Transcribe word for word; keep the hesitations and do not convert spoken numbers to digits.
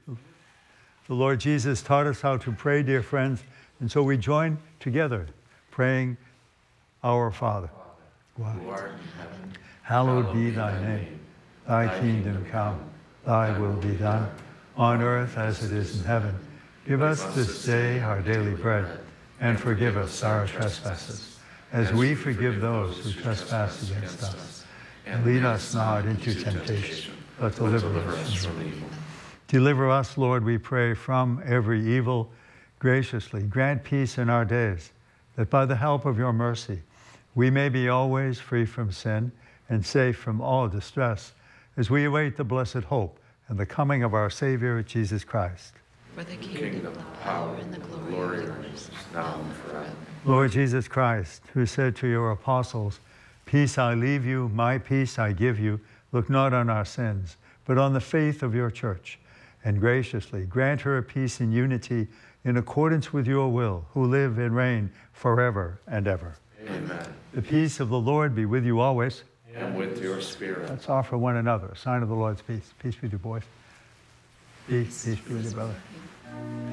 The Lord Jesus taught us how to pray, dear friends, and so we join together praying, Our Father, who art in heaven, hallowed be thy name. Thy kingdom come, thy will be done, on earth as it is in heaven. Give us this day our daily bread, and forgive us our trespasses, as we forgive those who trespass against us. And lead us not into temptation, but deliver us from evil. Deliver us, Lord, we pray, from every evil. Graciously grant peace in our days, that by the help of your mercy, we may be always free from sin and safe from all distress, as we await the blessed hope and the coming of our Savior, Jesus Christ. For the kingdom, the power, and the glory are yours, now and forever. Lord Jesus Christ, who said to your apostles, Peace I leave you, my peace I give you, look not on our sins, but on the faith of your church, and graciously grant her a peace and unity in accordance with your will, who live and reign forever and ever. Amen. The peace of the Lord be with you always. And with your spirit. Let's offer one another a sign of the Lord's peace. Peace with you, boys. Peace, peace be with you, brother.